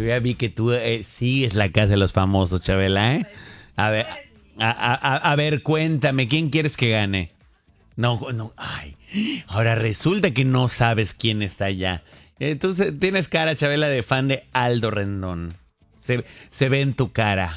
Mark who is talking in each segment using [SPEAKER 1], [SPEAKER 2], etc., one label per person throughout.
[SPEAKER 1] Yo ya vi que tú sigues la casa de los famosos, Chabela, ¿eh? A ver, a ver, cuéntame, ¿quién quieres que gane? No, no, ay. Ahora resulta que no sabes quién está allá. Entonces tienes cara, Chabela, de fan de Aldo Rendón. Se ve en tu cara.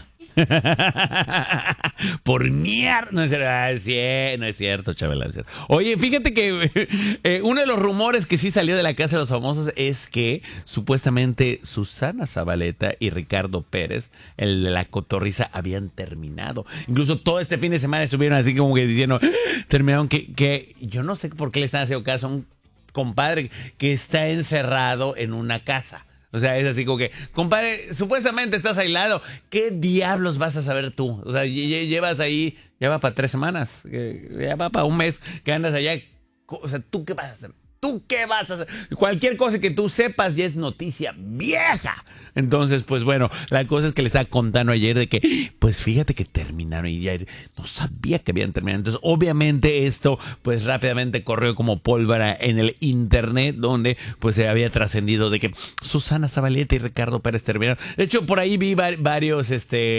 [SPEAKER 1] Por mierda. No es cierto, Chabela. No es cierto. Oye, fíjate que uno de los rumores que sí salió de la casa de los famosos es que supuestamente Susana Zabaleta y Ricardo Pérez, el de la cotorriza, habían terminado. Incluso todo este fin de semana estuvieron así como que diciendo, terminaron que yo no sé por qué le están haciendo caso a un compadre que está encerrado en una casa. O sea, es así como que, compadre, supuestamente estás aislado. ¿Qué diablos vas a saber tú? O sea, llevas ahí, ya va para 3 semanas, ya va para un mes que andas allá. O sea, ¿tú qué vas a hacer? ¿Tú qué vas a hacer? Cualquier cosa que tú sepas ya es noticia vieja. Entonces, pues bueno, la cosa es que le estaba contando ayer de que, pues fíjate que terminaron y ya no sabía que habían terminado. Entonces, obviamente esto, pues rápidamente corrió como pólvora en el internet, donde pues se había trascendido de que Susana Zabaleta y Ricardo Pérez terminaron. De hecho, por ahí vi varios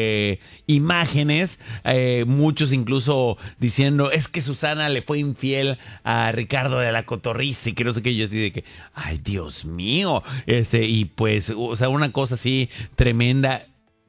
[SPEAKER 1] imágenes, muchos incluso diciendo, es que Susana le fue infiel a Ricardo de la Cotorriza y que no sé qué. Yo así de que, ay, Dios mío, y pues, o sea, una cosa así tremenda.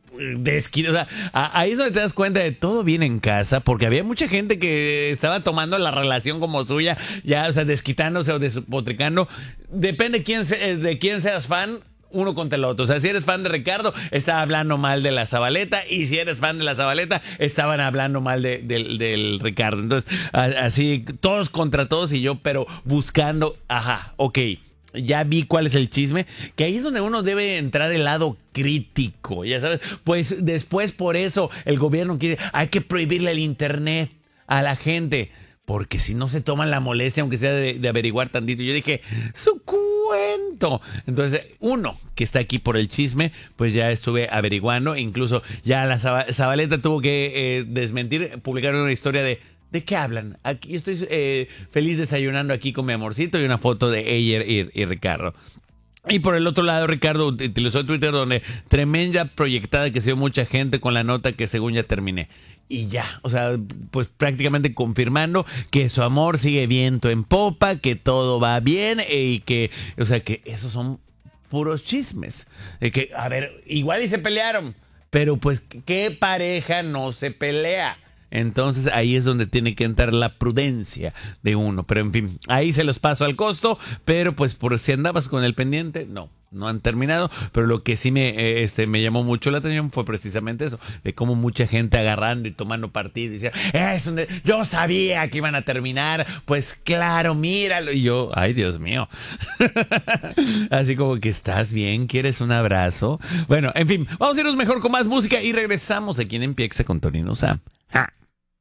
[SPEAKER 1] O sea, ahí es donde te das cuenta de todo bien en casa, porque había mucha gente que estaba tomando la relación como suya, ya, o sea, desquitándose o despotricando. Depende de quién seas fan, uno contra el otro. O sea, si eres fan de Ricardo, estaba hablando mal de la Zabaleta, y si eres fan de la Zabaleta, estaban hablando mal del Ricardo. Entonces, así, todos contra todos y yo, pero buscando, ok. Ya vi cuál es el chisme, que ahí es donde uno debe entrar el lado crítico, ya sabes, pues después por eso el gobierno quiere, hay que prohibirle el internet a la gente, porque si no se toman la molestia, aunque sea de averiguar tantito. Yo dije, su cuento. Entonces, uno que está aquí por el chisme, pues ya estuve averiguando, incluso ya la Zabaleta tuvo que desmentir, publicaron una historia ¿de qué hablan? Aquí yo estoy feliz desayunando aquí con mi amorcito y una foto de ella y Ricardo. Y por el otro lado, Ricardo utilizó Twitter donde tremenda proyectada que se dio mucha gente con la nota que según ya terminé. Y ya, o sea, pues prácticamente confirmando que su amor sigue viento en popa, que todo va bien y que, o sea, que esos son puros chismes. Que, a ver, igual y se pelearon, pero pues, ¿qué pareja no se pelea? Entonces ahí es donde tiene que entrar la prudencia de uno. Pero en fin, ahí se los paso al costo. Pero pues por si andabas con el pendiente, no han terminado. Pero lo que sí me llamó mucho la atención fue precisamente eso, de cómo mucha gente agarrando y tomando partido y decía, yo sabía que iban a terminar, pues claro, míralo. Y yo, ay, Dios mío. Así como que estás bien, ¿quieres un abrazo? Bueno, en fin, vamos a irnos mejor con más música y regresamos aquí en Empiexa con Tony Nuzam.